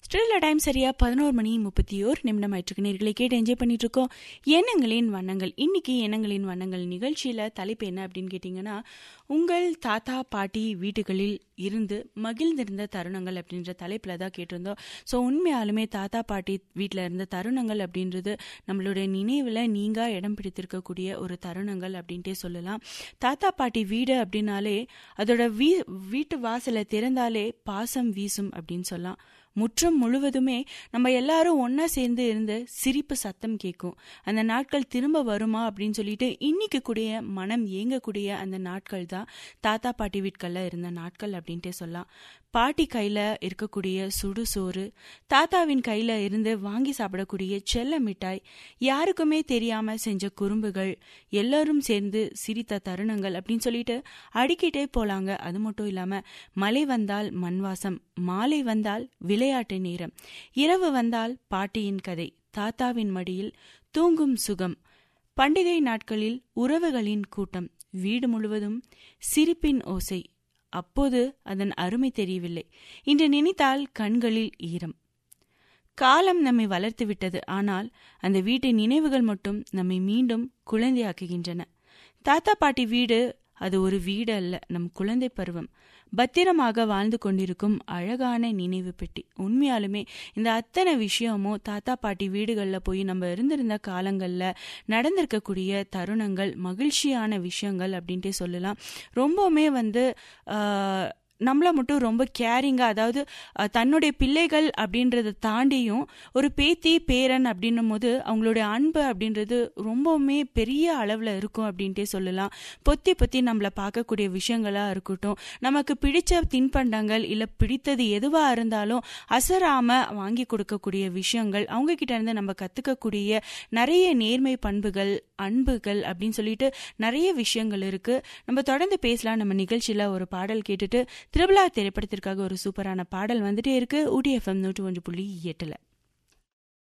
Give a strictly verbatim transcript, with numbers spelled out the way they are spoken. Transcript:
Still time சரியா பதினோரு மணி முப்பத்தி ஓரு நிமிடம் ஆயிட்டு நேர்களை கேட்டு என்ஜாய் பண்ணிட்டு இருக்கோம். எண்ணங்களின் வண்ணங்கள். இன்னைக்கு எண்ணங்களின் வண்ணங்கள் நிகழ்ச்சியில தலைப்பு என்ன அப்படின்னு கேட்டீங்கன்னா, உங்கள் தாத்தா பாட்டி வீட்டுகளில் இருந்து மகிழ்ந்திருந்த தருணங்கள் அப்படின்ற தலைப்புல தான் கேட்டிருந்தோம். ஸோ உண்மையாலுமே தாத்தா பாட்டி வீட்டில் இருந்த தருணங்கள் அப்படின்றது நம்மளுடைய நினைவில் நீங்கா இடம் பிடித்திருக்கக்கூடிய ஒரு தருணங்கள் அப்படின்ட்டே சொல்லலாம். தாத்தா பாட்டி வீடு அப்படின்னாலே அதோட வீ வீட்டு வாசலை திறந்தாலே பாசம் வீசும் அப்படின்னு சொல்லலாம். முற்றம் முழுவதுமே நம்ம எல்லாரும் ஒன்னா சேர்ந்து இருந்து சிரிப்பு சத்தம் கேட்கும். அந்த நாட்கள் திரும்ப வருமா அப்படின்னு சொல்லிட்டு இன்னைக்கு கூடிய மனம் ஏங்கக்கூடிய அந்த நாட்கள் தான் தாத்தா பாட்டி வீட்கள்ல இருந்த நாட்கள் அப்படின்ட்டே சொல்லலாம். பாட்டி கையில இருக்கக்கூடிய சுடு சோறு, தாத்தாவின் கையில இருந்து வாங்கி சாப்பிடக்கூடிய செல்ல மிட்டாய், யாருக்குமே தெரியாம செஞ்ச குறும்புகள், எல்லாரும் சேர்ந்து சிரித்த தருணங்கள் அப்படின்னு சொல்லிட்டு அடிக்கிட்டே போலாங்க. அது மட்டும் இல்லாம மழை வந்தால் மண்வாசம், மாலை வந்தால் விளையாட்டு நேரம், இரவு வந்தால் பாட்டியின் கதை, தாத்தாவின் மடியில் தூங்கும் சுகம், பண்டிகை நாட்களில் உறவுகளின் கூட்டம், வீடு முழுவதும் சிரிப்பின் ஓசை. அப்போது அதன் அருமை தெரியவில்லை. இன்று நினைத்தால் கண்களில் ஈரம். காலம் நம்மை வளர்த்து விட்டது, ஆனால் அந்த வீட்டு நினைவுகள் மட்டும் நம்மை மீண்டும் குழந்தையாக்குகின்றன. தாத்தா பாட்டி வீடு அது ஒரு வீடு அல்ல, நம் குழந்தை பருவம் பத்திரமாக வாழ்ந்து கொண்டிருக்கும் அழகான நினைவு பெட்டி. உண்மையாலுமே இந்த அத்தனை விஷயமும் தாத்தா பாட்டி வீடுகளில் போய் நம்ம இருந்திருந்த காலங்களில் நடந்திருக்கக்கூடிய தருணங்கள், மகிழ்ச்சியான விஷயங்கள் அப்படின்ட்டே சொல்லலாம். ரொம்பவுமே வந்து நம்மளை மட்டும் ரொம்ப கேரிங்காக, அதாவது தன்னுடைய பிள்ளைகள் அப்படின்றத தாண்டியும் ஒரு பேத்தி பேரன் அப்படின்னும் போது அவங்களுடைய அன்பு அப்படின்றது ரொம்பவுமே பெரிய அளவில் இருக்கும் அப்படின்ட்டே சொல்லலாம். பொத்தி பொத்தி நம்மளை பார்க்கக்கூடிய விஷயங்களாக இருக்கட்டும், நமக்கு பிடிச்ச தின்பண்டங்கள் இல்லை பிடித்தது எதுவாக இருந்தாலும் அசராமல் வாங்கி கொடுக்கக்கூடிய விஷயங்கள், அவங்கக்கிட்ட இருந்து நம்ம கற்றுக்கக்கூடிய நிறைய நேர்மை பண்புகள், அன்புகள் அப்படின்னு சொல்லிட்டு நிறைய விஷயங்கள் இருக்குது. நம்ம தொடர்ந்து பேசலாம். நம்ம நிகழ்ச்சியில் ஒரு பாடல் கேட்டுட்டு திருவிழா திரைப்படத்திற்காக ஒரு சூப்பரான பாடல் வந்துட்டே இருக்கு. ஊட்டி எஃப்எம் நூற்று ஒன்று புள்ளி எட்டுல.